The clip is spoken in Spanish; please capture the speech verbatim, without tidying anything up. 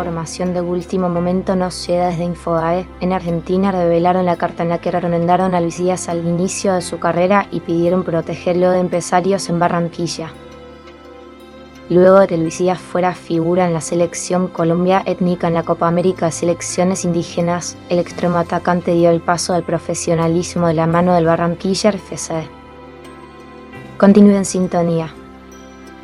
información de último momento nos llega desde Infobae. En Argentina revelaron la carta en la que recomendaron a Luis Díaz al inicio de su carrera y pidieron protegerlo de empresarios en Barranquilla. Luego de que Luis Díaz fuera figura en la selección Colombia étnica en la Copa América de Selecciones Indígenas, el extremo atacante dio el paso al profesionalismo de la mano del Barranquilla F C. Continúe en sintonía.